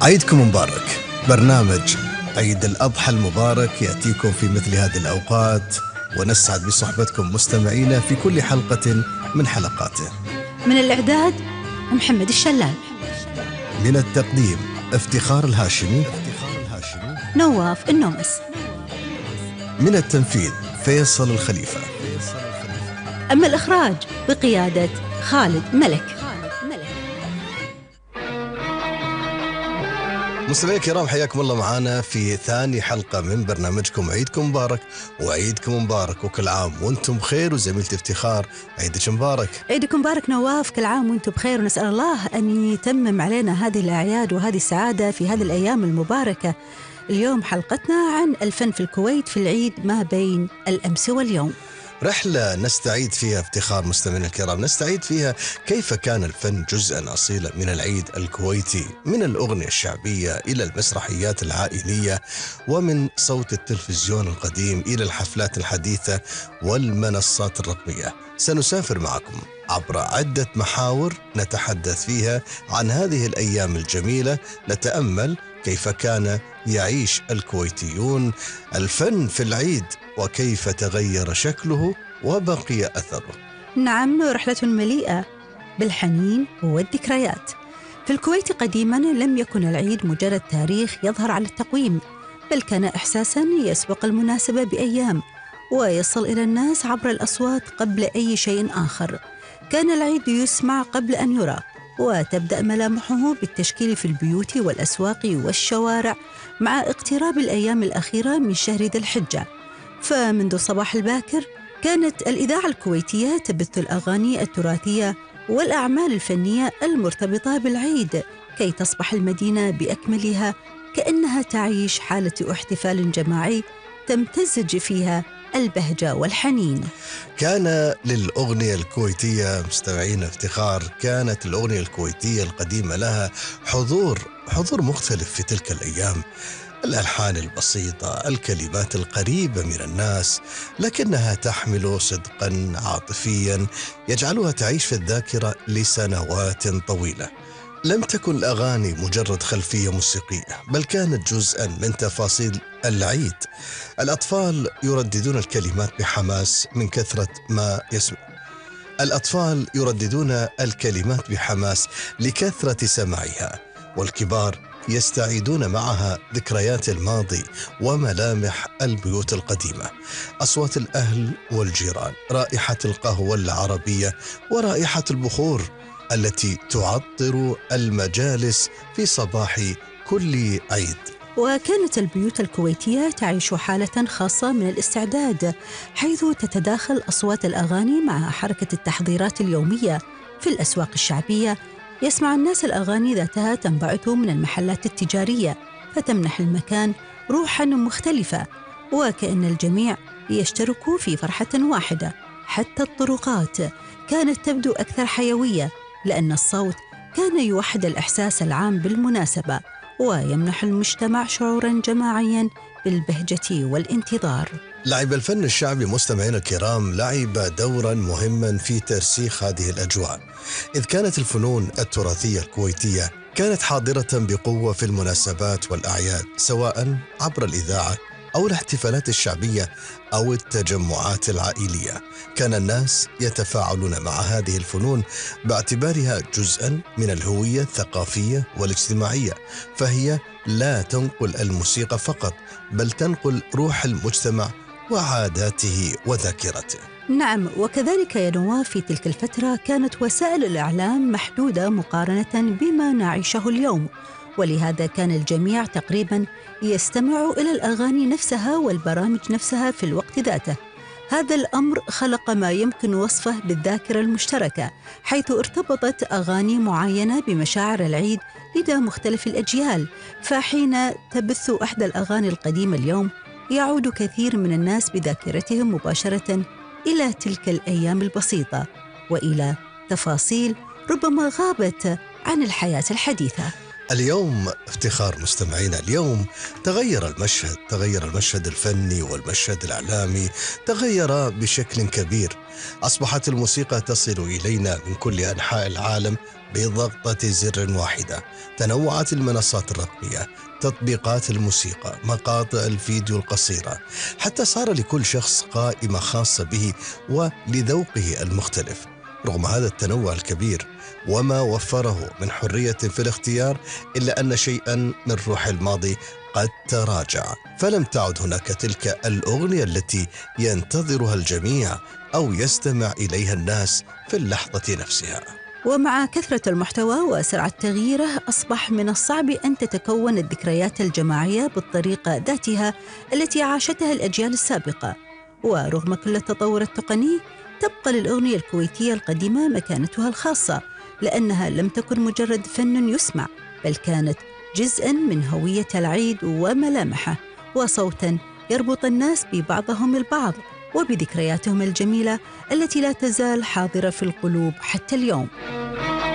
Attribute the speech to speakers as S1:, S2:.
S1: عيدكم مبارك. برنامج عيد الأضحى المبارك يأتيكم في مثل هذه الأوقات، ونسعد بصحبتكم مستمعينا في كل حلقة من حلقاته.
S2: من الإعداد محمد الشلال،
S1: من التقديم افتخار الهاشمي،
S2: نواف النومس،
S1: من التنفيذ فيصل الخليفة.
S2: أما الإخراج بقيادة خالد ملك.
S1: مستمعينا الكرام، حياكم الله معنا في ثاني حلقة من برنامجكم عيدكم مبارك. وعيدكم مبارك وكل عام وانتم بخير. وزميلتي افتخار، عيدك مبارك.
S2: عيدكم مبارك نواف، كل عام وانتم بخير، ونسأل الله أن يتمم علينا هذه الأعياد وهذه السعادة في هذه الأيام المباركة. اليوم حلقتنا عن الفن في الكويت في العيد ما بين الأمس واليوم.
S1: رحلة نستعيد فيها افتخار مستمعينا الكرام، نستعيد فيها كيف كان الفن جزءا أصيلا من العيد الكويتي، من الأغنية الشعبية إلى المسرحيات العائلية، ومن صوت التلفزيون القديم إلى الحفلات الحديثة والمنصات الرقمية. سنسافر معكم عبر عدة محاور نتحدث فيها عن هذه الأيام الجميلة، نتأمل كيف كان يعيش الكويتيون الفن في العيد وكيف تغير شكله وبقي أثره.
S2: نعم، رحلة مليئة بالحنين والذكريات. في الكويت قديما لم يكن العيد مجرد تاريخ يظهر على التقويم، بل كان إحساسا يسبق المناسبة بأيام ويصل إلى الناس عبر الأصوات قبل أي شيء آخر. كان العيد يسمع قبل أن يرى، وتبدأ ملامحه بالتشكيل في البيوت والأسواق والشوارع مع اقتراب الأيام الأخيرة من شهر ذي الحجة. فمنذ الصباح الباكر كانت الإذاعة الكويتية تبث الأغاني التراثية والأعمال الفنية المرتبطة بالعيد، كي تصبح المدينة بأكملها كأنها تعيش حالة احتفال جماعي تمتزج فيها البهجة والحنين.
S1: كان للأغنية الكويتية مستمعين افتخار، كانت الأغنية الكويتية القديمة لها حضور مختلف في تلك الأيام. الألحان البسيطة، الكلمات القريبة من الناس، لكنها تحمل صدقا عاطفيا يجعلها تعيش في الذاكرة لسنوات طويلة. لم تكن الأغاني مجرد خلفية موسيقية، بل كانت جزءا من تفاصيل العيد. الأطفال يرددون الكلمات بحماس من كثرة ما يسمع. الأطفال يرددون الكلمات بحماس لكثرة سماعها، والكبار يستعيدون معها ذكريات الماضي وملامح البيوت القديمة، أصوات الأهل والجيران، رائحة القهوة العربية ورائحة البخور التي تعطر المجالس في صباح كل عيد.
S2: وكانت البيوت الكويتية تعيش حالة خاصة من الاستعداد، حيث تتداخل أصوات الأغاني مع حركة التحضيرات اليومية. في الأسواق الشعبية يسمع الناس الأغاني ذاتها تنبعث من المحلات التجارية، فتمنح المكان روحاً مختلفة، وكأن الجميع يشتركوا في فرحة واحدة. حتى الطرقات كانت تبدو أكثر حيوية، لأن الصوت كان يوحد الإحساس العام بالمناسبة ويمنح المجتمع شعوراً جماعياً بالبهجة والانتظار.
S1: لعب الفن الشعبي مستمعين الكرام لعب دورا مهما في ترسيخ هذه الأجواء، إذ كانت الفنون التراثية الكويتية كانت حاضرة بقوة في المناسبات والأعياد، سواء عبر الإذاعة أو الاحتفالات الشعبية أو التجمعات العائلية. كان الناس يتفاعلون مع هذه الفنون باعتبارها جزءا من الهوية الثقافية والاجتماعية، فهي لا تنقل الموسيقى فقط، بل تنقل روح المجتمع وعاداته وذاكرته.
S2: نعم، وكذلك يا نواف في تلك الفترة كانت وسائل الإعلام محدودة مقارنة بما نعيشه اليوم، ولهذا كان الجميع تقريبا يستمع إلى الأغاني نفسها والبرامج نفسها في الوقت ذاته. هذا الأمر خلق ما يمكن وصفه بالذاكرة المشتركة، حيث ارتبطت أغاني معينة بمشاعر العيد لدى مختلف الأجيال. فحين تبث أحدى الأغاني القديمة اليوم، يعود كثير من الناس بذاكرتهم مباشرة إلى تلك الأيام البسيطة وإلى تفاصيل ربما غابت عن الحياة الحديثة.
S1: اليوم افتخار مستمعينا، اليوم تغير المشهد الفني والمشهد الإعلامي، تغير بشكل كبير. أصبحت الموسيقى تصل إلينا من كل أنحاء العالم بضغطة زر واحدة. تنوعت المنصات الرقمية، تطبيقات الموسيقى، مقاطع الفيديو القصيرة، حتى صار لكل شخص قائمة خاصة به ولذوقه المختلف. رغم هذا التنوع الكبير وما وفره من حرية في الاختيار، إلا أن شيئا من روح الماضي قد تراجع، فلم تعد هناك تلك الأغنية التي ينتظرها الجميع أو يستمع إليها الناس في اللحظة نفسها.
S2: ومع كثرة المحتوى وسرعة تغييره، أصبح من الصعب أن تتكون الذكريات الجماعية بالطريقة ذاتها التي عاشتها الأجيال السابقة. ورغم كل التطور التقني، تبقى للأغنية الكويتية القديمة مكانتها الخاصة، لأنها لم تكن مجرد فن يسمع، بل كانت جزءاً من هوية العيد وملامحه، وصوتاً يربط الناس ببعضهم البعض وبذكرياتهم الجميلة التي لا تزال حاضرة في القلوب حتى اليوم.